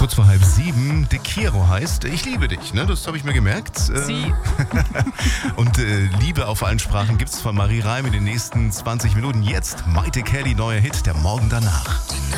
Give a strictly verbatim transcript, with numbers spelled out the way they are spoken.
Kurz vor halb sieben. De Kiro heißt Ich liebe dich, ne? Das habe ich mir gemerkt. Sie. Und äh, Liebe auf allen Sprachen gibt's von Marie Reim in den nächsten zwanzig Minuten. Jetzt Maite Kelly, neuer Hit, der Morgen danach.